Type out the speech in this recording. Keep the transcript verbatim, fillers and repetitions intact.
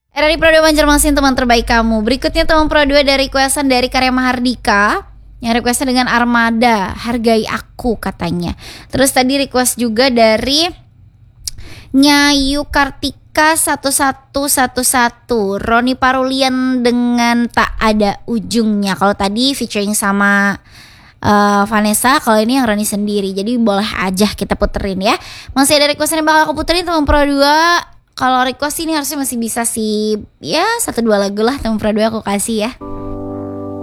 R R I Pro dua Banjarmasin, teman terbaik kamu. Berikutnya teman Pro dua dari requestan dari Karya Mahardika, yang requestnya dengan Armada, Hargai Aku katanya. Terus tadi request juga dari Nyayu Kartika satu satu satu satu, Roni Parulian dengan Tak Ada Ujungnya. Kalau tadi featuring sama uh, Vanessa, kalau ini yang Roni sendiri. Jadi boleh aja kita puterin ya. Masih ada requestan yang bakal aku puterin teman Pro dua. Kalau request ini harusnya masih bisa sih, ya satu dua lagu lah teman Pro dua aku kasih ya.